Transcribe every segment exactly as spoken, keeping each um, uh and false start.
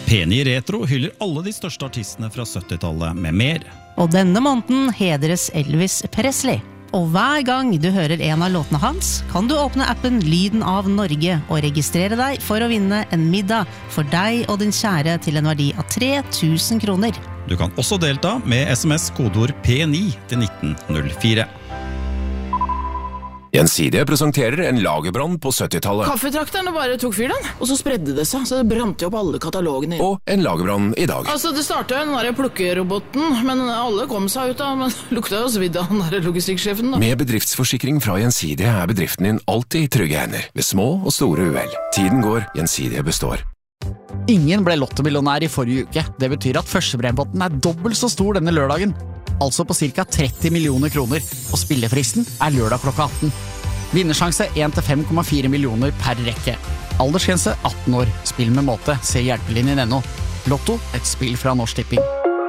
P ni Retro hyller alle de største artistene fra syttitallet med mer. Og denne måneden hedres Elvis Presley. Og hver gang du hører en av låtene hans, kan du åpne appen Lyden av Norge og registrere deg for å vinne en middag for deg og din kjære til en verdi av tre tusen kroner. Du kan også delta med sms kodeord P ni til nitten null fire. Gjensidige presenterer en lagerbrann på syttitallet. Kaffetrakterne bare tok fyr den, og så spredde det seg, så det brant jo opp alle katalogene. Og en lagerbrann i dag. Altså, det startet jo den der plukkeroboten, men alle kom seg ut av, men lukta jo svidd av den der logistikksjefen da. Med bedriftsforsikring fra Gjensidige er bedriften din alltid i trygge hender, ved små og store uhell. Tiden går, Gjensidige består. Ingen ble lottomillionær i forrige uke. Det betyr at førstepremiepotten er dobbelt så stor denne lørdagen. Altså på cirka tretti millioner kroner, og spillefristen er lørdag klokka atten. Vinnersjanse en til fem komma fire millioner per rekke. Aldersgrense atten år. Spill med måte. Se hjelpelinjen ennå. Lotto, et spill fra Norsk Tipping.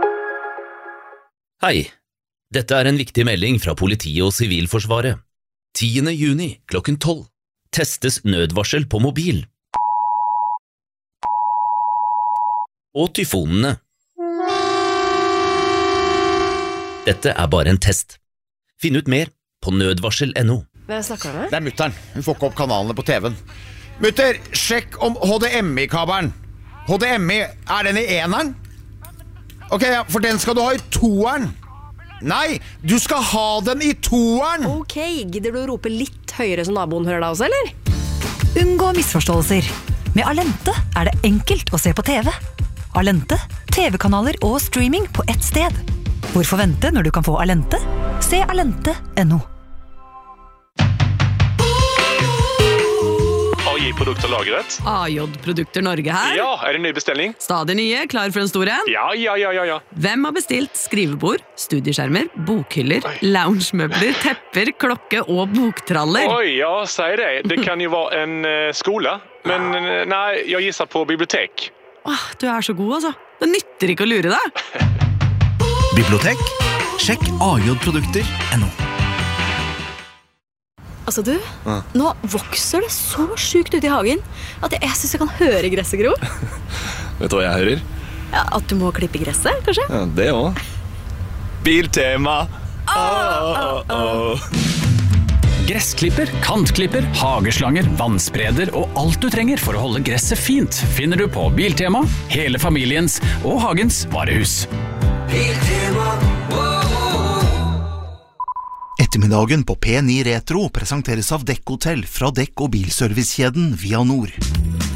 Hei, dette er en viktig melding fra politiet og Sivilforsvaret. tiende juni klokken tolv. Testes nødvarsel på mobil. Og tyfonene. Dette er bare en test. Finn ut mer på nødvarsel punktum no. Hvem snakker du med? Det er mutteren. Hun får ikke opp kanalene på T V-en. Mutter, sjekk om H D M I-kabelen. H D M I, er den i eneren? Ok, ja, for den skal du ha i toeren. Nei, du skal ha den i toeren. Ok, gidder du å rope litt høyere så naboen hører deg også, eller? Unngå misforståelser. Med Alente er det enkelt å se på T V. Alente, T V-kanaler og streaming på ett sted. Hvorfor vente når du kan få Alente? Se alente punktum no. A J-produkter lagret. A J-produkter Norge her. Ja, er det en ny bestilling? Stadig nye, klar for en stor en? Ja, ja, ja, ja, ja. Hvem har bestilt skrivebord, studieskjermer, bokhyller, loungemøbler, tepper, klokke og boktraller? Oi, ja, sier det. Det kan jo være en uh, skole, men uh, nei, jeg gisser på bibliotek. Åh, du er så god, altså. Det nytter ikke å lure deg. Bibliotek? Sjekk A J-produkter punktum no. Altså du, ja. Nå vokser det så sykt ute i hagen at jeg, jeg synes jeg kan høre gresset gro. Vet du hva jeg hører? Ja, at du må klippe gresset, kanskje? Ja, det også. Biltema. Oh, oh, oh. Gressklipper, kantklipper, hageslanger, vannspreder og alt du trenger for å holde gresset fint finner du på Biltema, hele familiens og hagens varehus. Biltema. Ettermiddagen på P ni Retro presenteres av Dekk Hotell fra Dekk- og bilservicekjeden Via Nord.